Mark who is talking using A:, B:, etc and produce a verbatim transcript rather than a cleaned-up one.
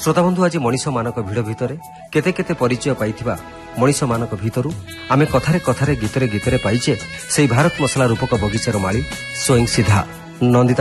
A: श्रोताबंधु आज मनीष मानक भिड़ भितर केते केते परिचय पाइथिबा मनीष मानक भितरु आमे कथारे कथारे गीतरे गीतरे पाइचे सेई भारत मसला रूपक बगीचार माली स्वयं सीधा नंदिता